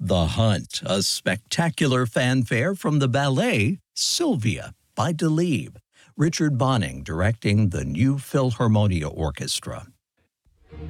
The Hunt, a spectacular fanfare from the ballet Sylvia by Delibes. Richard Bonning directing the New Philharmonia Orchestra.